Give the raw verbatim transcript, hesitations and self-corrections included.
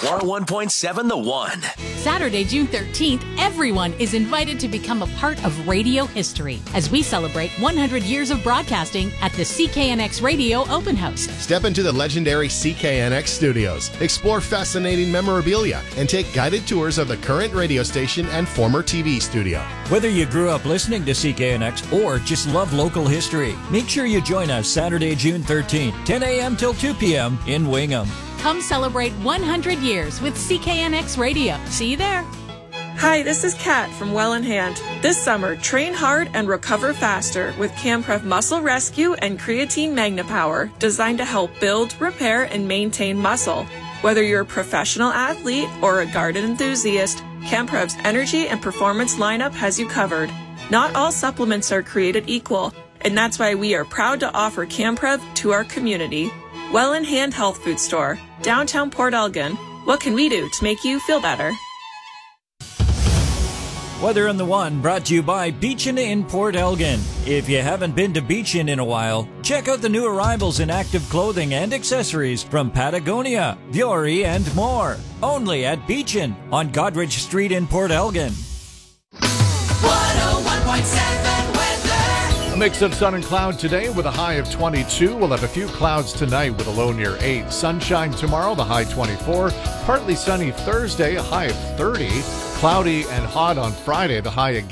one oh one point seven The One. Saturday, June thirteenth, everyone is invited to become a part of radio history as we celebrate one hundred years of broadcasting at the C K N X Radio Open House. Step into the legendary C K N X studios, explore fascinating memorabilia, and take guided tours of the current radio station and former T V studio. Whether you grew up listening to C K N X or just love local history, make sure you join us Saturday, June thirteenth, ten a.m. till two p.m. in Wingham. Come celebrate one hundred years with C K N X Radio. See you there. Hi, this is Kat from Well in Hand. This summer, train hard and recover faster with CamPrev Muscle Rescue and Creatine Magna Power, designed to help build, repair, and maintain muscle. Whether you're a professional athlete or a garden enthusiast, CamPrev's energy and performance lineup has you covered. Not all supplements are created equal, and that's why we are proud to offer CamPrev to our community. Well in Hand Health Food Store, downtown Port Elgin. What can we do to make you feel better? Weather in the One brought to you by Beachin in Port Elgin. If you haven't been to Beachin in a while, check out the new arrivals in active clothing and accessories from Patagonia, Vuori, and more. Only at Beachin on Godrich Street in Port Elgin. one oh one point seven weather. A mix of sun and cloud today with a high of twenty-two. We'll have a few clouds tonight with a low near eight. Sunshine tomorrow, the high twenty-four. Partly sunny Thursday, a high of thirty. Cloudy and hot on Friday, the high again.